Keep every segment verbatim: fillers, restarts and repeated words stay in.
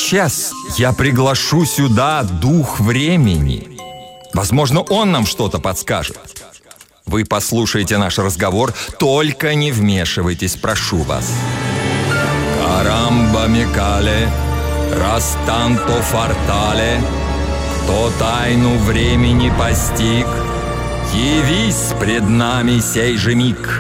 исчез. Я приглашу сюда дух времени. Возможно, он нам что-то подскажет. Вы послушайте наш разговор, только не вмешивайтесь, прошу вас. Карамба мекале, растанто фортале, кто тайну времени постиг, явись пред нами сей же миг.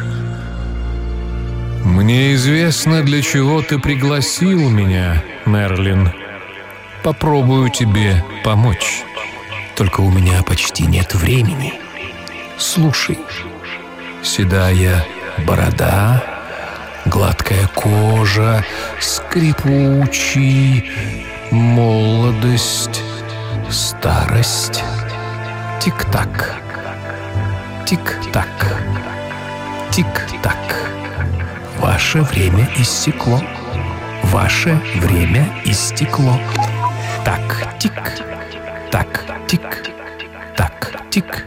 Мне известно, для чего ты пригласил меня, Мерлин. Попробую тебе помочь. Только у меня почти нет времени. Слушай, седая борода, гладкая кожа, скрипучий, молодость, старость. Тик-так, тик-так, тик-так. Ваше время истекло. Ваше время истекло. Так, тик, так, тик, так, тик.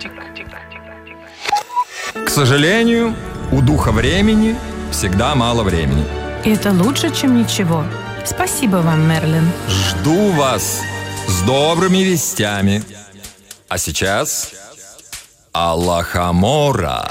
К сожалению, у духа времени всегда мало времени. Это лучше, чем ничего. Спасибо вам, Мерлин. Жду вас с добрыми вестями. А сейчас Алахамора.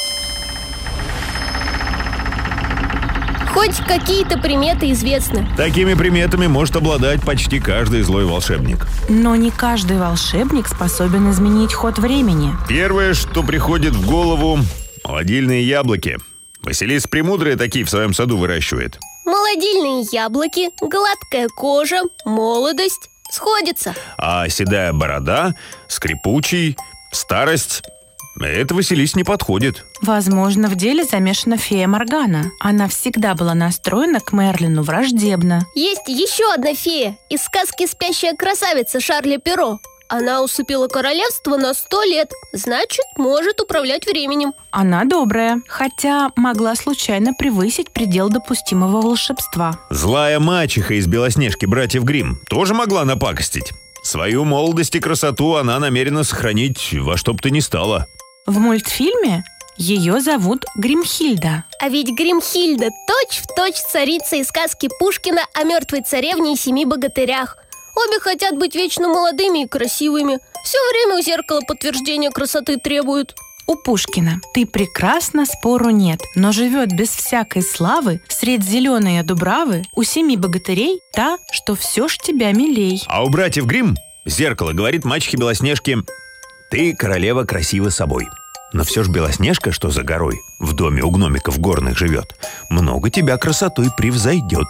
Хоть какие-то приметы известны. Такими приметами может обладать почти каждый злой волшебник. Но не каждый волшебник способен изменить ход времени. Первое, что приходит в голову – молодильные яблоки. Василис Премудрая такие в своем саду выращивает. Молодильные яблоки, гладкая кожа, молодость сходятся. А седая борода, скрипучий, старость – это Василис не подходит. Возможно, в деле замешана фея Моргана. Она всегда была настроена к Мерлину враждебно. Есть еще одна фея из сказки «Спящая красавица» Шарля Перро. Она усыпила королевство на сто лет, значит, может управлять временем. Она добрая, хотя могла случайно превысить предел допустимого волшебства. Злая мачеха из «Белоснежки» братьев Гримм тоже могла напакостить. Свою молодость и красоту она намерена сохранить во что бы то ни стало. В мультфильме ее зовут Гримхильда. А ведь Гримхильда точь-в-точь царица из сказки Пушкина о мертвой царевне и семи богатырях. Обе хотят быть вечно молодыми и красивыми. Все время у зеркала подтверждения красоты требуют. У Пушкина «Ты прекрасна, спору нет, но живет без всякой славы средь зеленой дубравы у семи богатырей та, что все ж тебя милей». А у братьев Гримм зеркало говорит мачехе Белоснежке: «Ты, королева, красива собой. Но все ж Белоснежка, что за горой, в доме у гномиков горных живет, много тебя красотой превзойдет».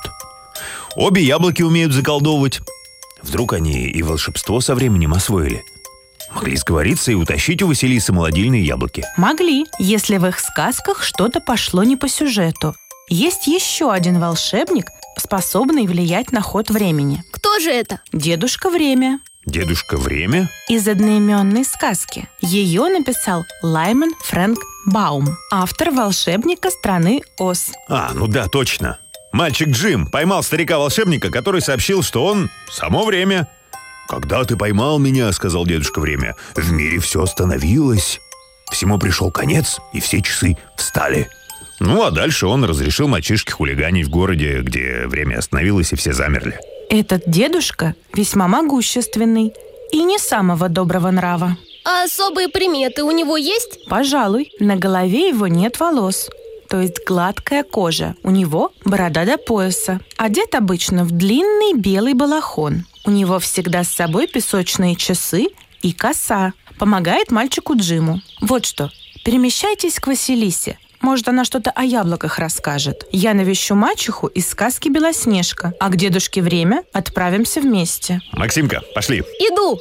Обе яблоки умеют заколдовывать. Вдруг они и волшебство со временем освоили. Могли сговориться и утащить у Василисы молодильные яблоки. Могли, если в их сказках что-то пошло не по сюжету. Есть еще один волшебник, способный влиять на ход времени. Кто же это? Дедушка Время. Дедушка Время? Из одноименной сказки. Ее написал Лайман Фрэнк Баум, автор волшебника страны Оз. А, ну да, точно. Мальчик Джим поймал старика-волшебника, который сообщил, что он само время. «Когда ты поймал меня, — сказал дедушка Время, — в мире все остановилось. Всему пришел конец, и все часы встали». Ну, а дальше он разрешил мальчишке хулиганить в городе, где время остановилось, и все замерли. Этот дедушка весьма могущественный и не самого доброго нрава. А особые приметы у него есть? Пожалуй, на голове его нет волос, то есть гладкая кожа. У него борода до пояса. Одет обычно в длинный белый балахон. У него всегда с собой песочные часы и коса. Помогает мальчику Джиму. Вот что, перемещайтесь к Василисе. Может, она что-то о яблоках расскажет. Я навещу мачеху из сказки «Белоснежка», а к дедушке Время отправимся вместе. Максимка, пошли. Иду.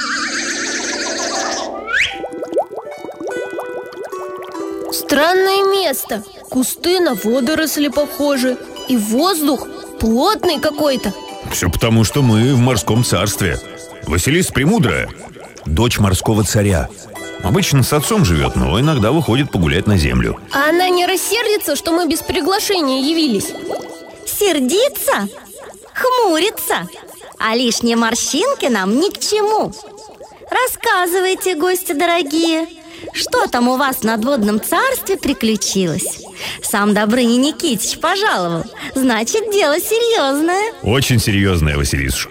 Странное место. Кусты на водоросли похожи. И воздух плотный какой-то. Все потому, что мы в морском царстве. Василиса Премудрая – дочь морского царя. Обычно с отцом живет, но иногда выходит погулять на землю. А она не рассердится, что мы без приглашения явились? Сердится? Хмурится? А лишние морщинки нам ни к чему. Рассказывайте, гости дорогие, что там у вас в надводном царстве приключилось? Сам Добрыня Никитич пожаловал. Значит, дело серьезное. Очень серьезное, Василисушка.